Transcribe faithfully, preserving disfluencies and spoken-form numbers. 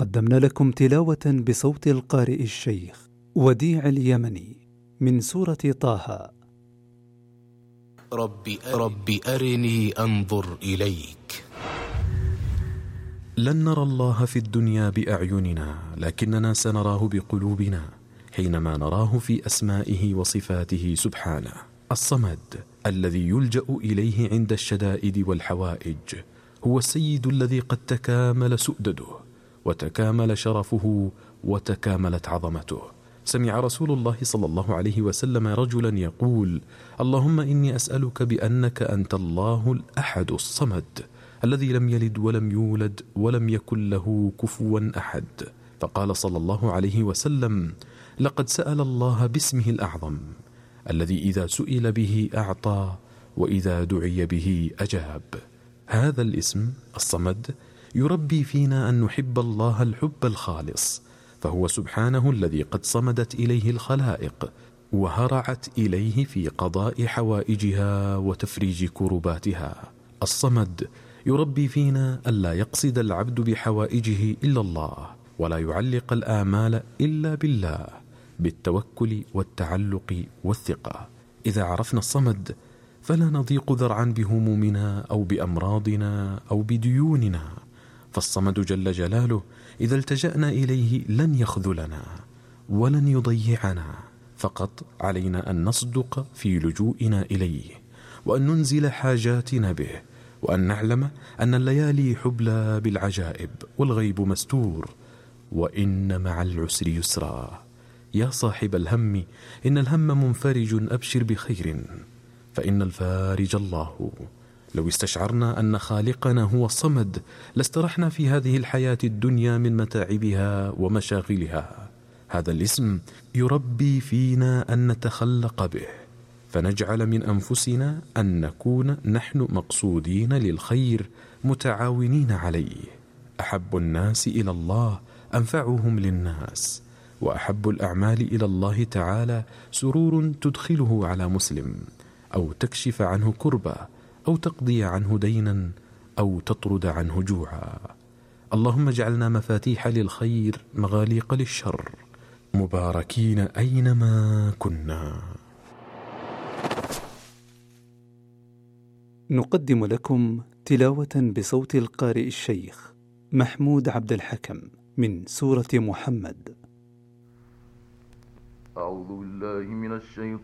قدمنا لكم تلاوة بصوت القارئ الشيخ وديع اليمني من سورة طه. رب, رب أرني أنظر إليك. لن نرى الله في الدنيا بأعيننا، لكننا سنراه بقلوبنا حينما نراه في أسمائه وصفاته سبحانه. الصمد الذي يلجأ إليه عند الشدائد والحوائج، هو السيد الذي قد تكامل سؤدده وتكامل شرفه وتكاملت عظمته. سمع رسول الله صلى الله عليه وسلم رجلا يقول: اللهم إني أسألك بأنك أنت الله الأحد الصمد الذي لم يلد ولم يولد ولم يكن له كفوا أحد. فقال صلى الله عليه وسلم: لقد سأل الله باسمه الأعظم الذي إذا سئل به أعطى وإذا دعي به أجاب. هذا الاسم الصمد يربي فينا أن نحب الله الحب الخالص، فهو سبحانه الذي قد صمدت إليه الخلائق وهرعت إليه في قضاء حوائجها وتفريج كرباتها. الصمد يربي فينا ألا يقصد العبد بحوائجه إلا الله، ولا يعلق الآمال إلا بالله، بالتوكل والتعلق والثقة. إذا عرفنا الصمد فلا نضيق ذرعا بهمومنا أو بأمراضنا أو بديوننا، فالصمد جل جلاله إذا التجأنا إليه لن يخذلنا ولن يضيعنا، فقط علينا أن نصدق في لجوئنا إليه، وأن ننزل حاجاتنا به، وأن نعلم أن الليالي حبلى بالعجائب والغيب مستور، وإن مع العسر يسرا. يا صاحب الهم إن الهم منفرج، أبشر بخير فإن الفارج الله. لو استشعرنا أن خالقنا هو الصمد لاسترحنا في هذه الحياة الدنيا من متاعبها ومشاغلها. هذا الاسم يربي فينا أن نتخلق به، فنجعل من أنفسنا أن نكون نحن مقصودين للخير متعاونين عليه. أحب الناس إلى الله أنفعهم للناس، وأحب الأعمال إلى الله تعالى سرور تدخله على مسلم، أو تكشف عنه كربة، أو تقضي عنه دينا، أو تطرد عنه جوعا. اللهم اجعلنا مفاتيح للخير مغاليق للشر، مباركين أينما كنا. نقدم لكم تلاوة بصوت القارئ الشيخ محمود عبد الحكم من سورة محمد. أعوذ بالله من الشيطان